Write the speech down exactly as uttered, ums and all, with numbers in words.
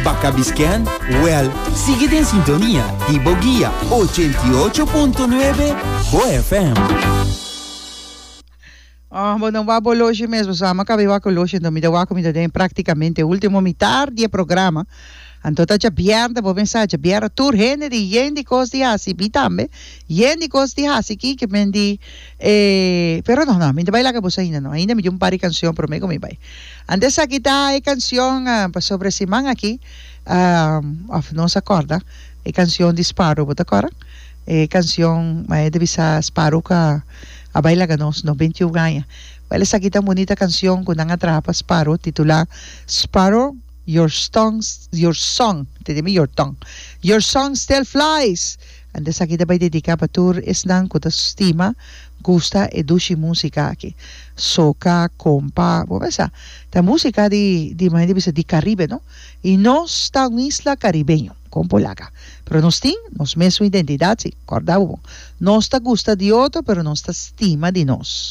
Baka Biscayne? Well, sigue en sintonía y Boguía ochenta y ocho punto nueve Bo F M. Ah, oh, não vá hoje mesmo, só uma cabeça com hoje, então me deu a comida tem praticamente o último metade do programa. Então tá já piada, vou pensar já piada tour Henry yendi cos di hasi bitambe, yendi cos di hasi que que mendi eh pero não, não, me vai lá que você ainda não, ainda me deu um par de canção para mim como vai. Antes aqui tá a canção uh, sobre Simão aqui, ah, uh, não se acorda, a canção de Sparrow, você acorda? A canção, mas deve ser Sparrow que a baila ganos noventa e um ganha. Well, essa aqui tá bonita canção com ang atrapa Sparrow, titula Sparrow, your song, your song, tedemi your tongue, your song still flies. And essa aqui tá vai dedicar para tur isnang ko ta estima, gusta e dushi música aqui. Soca, compa, vamos pensar. Ta música di di mais deve ser di Caribe, no? E nós tá uma isla caribenho. Com polaca. Pero nós tem nós mesma identidade, sim, acordava bom. Nós tá gusta de outro, pero nós tá estima de nós.